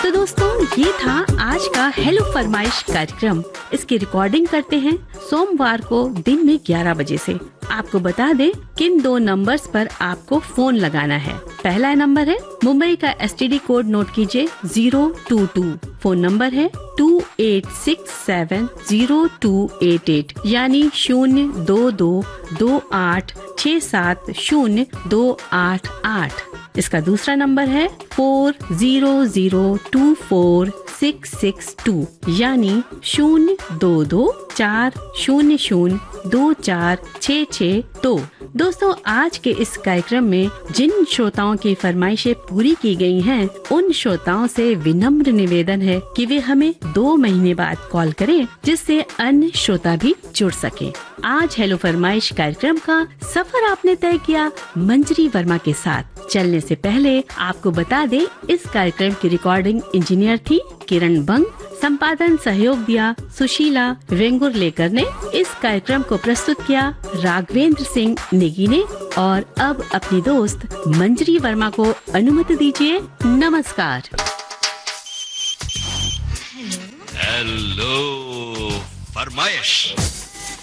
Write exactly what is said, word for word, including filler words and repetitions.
तो दोस्तों ये था आज का हेलो फरमाइश कार्यक्रम। इसकी रिकॉर्डिंग करते हैं सोमवार को दिन में ग्यारह बजे से। आपको बता दें किन दो नंबर्स पर आपको फोन लगाना है। पहला नंबर है मुंबई का एसटीडी कोड नोट कीजिए zero to to. Phone number है to eight six seven zero to eight eight यानी शून्य दो दो दो आठ छः सात शून्य दो आठ आठ। इसका दूसरा नंबर है four zero zero to four six six to यानी शून्य दो दो चार शून्य शून्य दो चार छः छः दो। दोस्तों आज के इस कार्यक्रम में जिन श्रोताओं की फरमाइशें पूरी की गई हैं, उन श्रोताओं से विनम्र निवेदन है कि वे हमें दो महीने बाद कॉल करें, जिससे अन्य श्रोता भी जुड़ सके। आज हेलो फरमाइश कार्यक्रम का सफर आपने तय किया मंजरी वर्मा के साथ। चलने से पहले आपको बता दें इस कार्यक्रम की रिकॉर्डिंग इंजीनियर थी किरण बंग, संपादन सहयोग दिया सुशीला वेंगुर लेकर ने। इस कार्यक्रम को प्रस्तुत किया राघवेंद्र सिंह नेगी ने। और अब अपनी दोस्त मंजरी वर्मा को अनुमति दीजिए। नमस्कार। हेलो फरमाइश।